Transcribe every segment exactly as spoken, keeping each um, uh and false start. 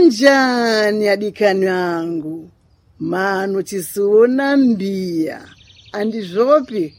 Mulinjani adikani wangu, mano chisiona mbia, andizvopi?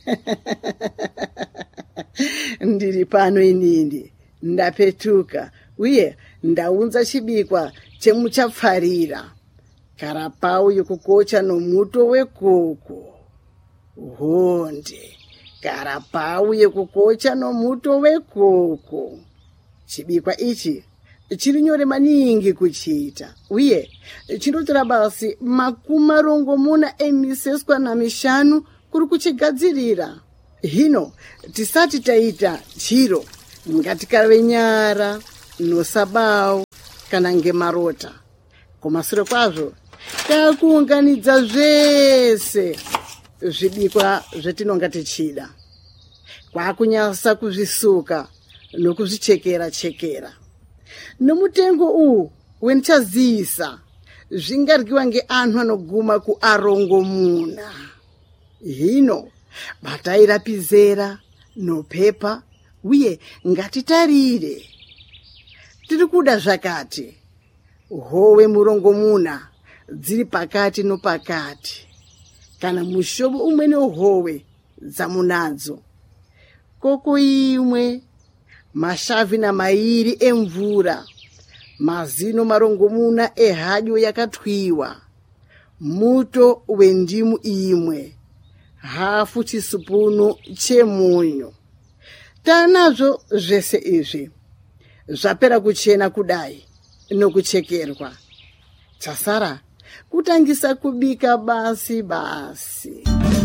Ndiri pano inini, ndapetuka, uye ndaunza chibikwa chemuchapfarira. Karapau yokukocha nomuto wekoko. Honde, karapau yokukocha nomuto wekoko. Chibikwa ichi chiri nyore maningi kuchita, uye chinotora basi makumi rongomuna emiseswa na mishanu kuri kuchigadzirira. Hino tisati taita chiro ngatikave nyara nosabau kana ngemarota. Kumashure kwazvo takuunganidza zvese zvibikwa zvetinonga tichida, kwakunyasa kuzvisuka nokuzvichekera chekera. Nomutengo uwu wendichaziisa zvingaryiwa ngeanhu anoguma kuarongomuna. Hino batairapizera nopepa, uye ngatitarire. Tiri kuda zvakati howe murongomuna dziri pakati nopakati, kana mushobo umwe nehowe dzamunadzo. Koko imwe, mashavi na mairi emvura, mazino marongomuna ehadyo yakatwiwa, muto wendimu imwe, hafu chisupunu chemunyu. Tanazvo zvese izvi zvapera kuchena kudai nokuchekerwa. Chasara kutangisa kubika basi basi.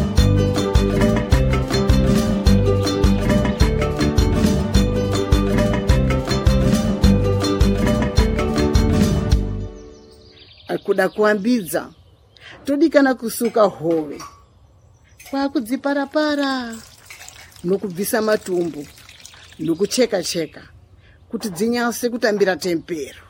Kuda kuambidza, todikana kusuka howe, kwa kudziparapara, nokubvisa matumbu, nokucheka cheka, kuti dzinyase kutambira tempero.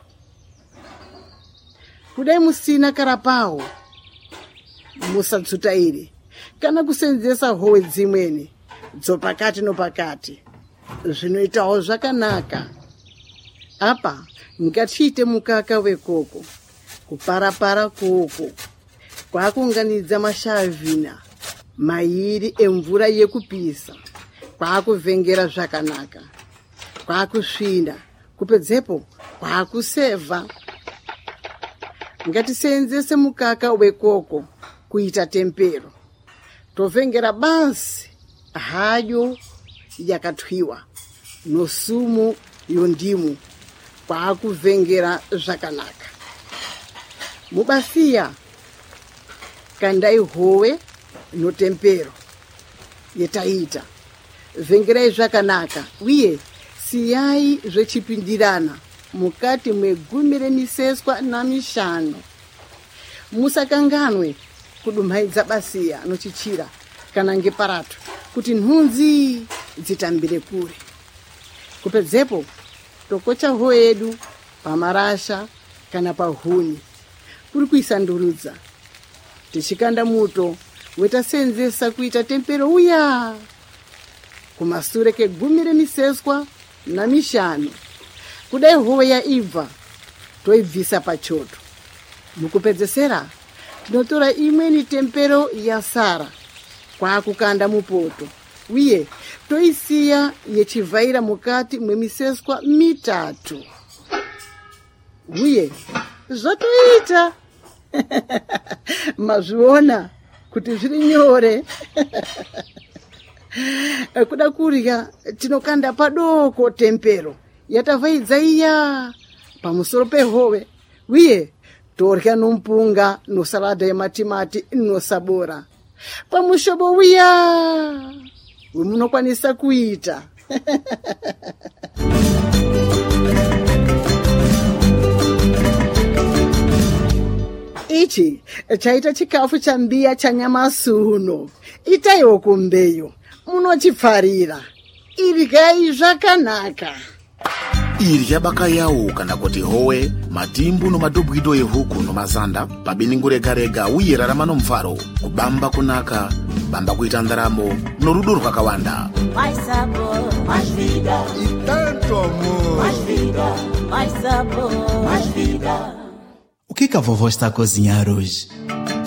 Kudai musina karapau, musatsutaire, kana kusenzesa howe dzimweni, dzopakati nopakati, zvinoitawo zvakanaka. Apa ngatiite mukaka wekoko, kuparapara koko, kwakuunganidza mashavina mairi emvura yekupisa, kwakuvhengera zvakanaka, kwakusvinda, kupedzepo kwakusevha. Ngatisenzese mukaka wekoko kuita tempero. Tovhengera basi hadyo yakatwiwa nosumu yondimu, kwakuvhengera zvakanaka. Mubasiya kandai howe no tempero yetaita, vhengerai zvakanaka, uye siyai zvechipindirana mukati mwegumi remiseswa na mishanu. Musakanganwe kudumhaidza basiya nochichira kana ngeparato kuti nhunzi dzitambire kure. Kupedzepo tokocha howe yedu pamarasha kana pahuni kuri kuisandurudza, tichikanda muto wetasenzesa kuita tempero uya. Kumasure kegumi remiseswa na mishanu, kudai howe yaibva, toibvisa pachoto. Mukupedzesera, tinotora imweni tempero yasara, kwakukanda mupoto, uye toisiya yechivhaira mukati mwemiseswa mitatu. Uye zvotoita. Mazviona kuti zviri nyore. Kuda kurya tinokanda padoko tempero yatavhaidza iya pamusoro pehowe, uye torya nompunga nosalada yematimati inosabora pamushobo uya wemunokwanisa kuita. Ichi chaita chikafu chambiya chanyamasuno. Itaiwo kumbeyo munochipfarira. Irgai zvakanaka. irya bakayawu kana kuti howe matimbu no madobwido ehuku no mazanda pabiningu rega-rega uye raramano mfaro kubamba kunaka bamba kuita ndaramo no rudo rwakawanda. Mais sabor, mais vida. E tanto amor. Mais vida, mais sabor, mais vida. O que que a vovó está a cozinhar hoje?